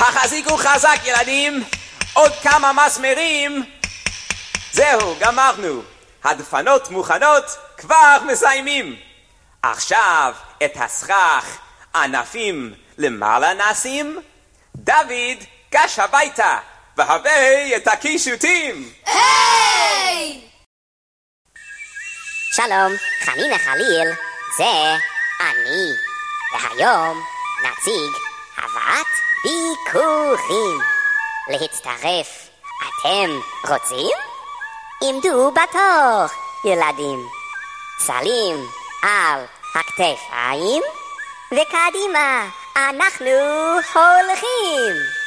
תחזיקו חזק ילדים, עוד כמה מסמרים. זהו, גמרנו. הדפנות מוכנות, כבר מסיימים. עכשיו את הסכך ענפים למעלה נשים. דוד, גש הביתה והבא את הקישוטים. היי! שלום, חנינה חליל, זה אני. והיום נציג הבאת ביקורים. להצטרף, אתם רוצים? עמדו בתור, ילדים. סלים על הכתפיים, וקדימה אנחנו הולכים.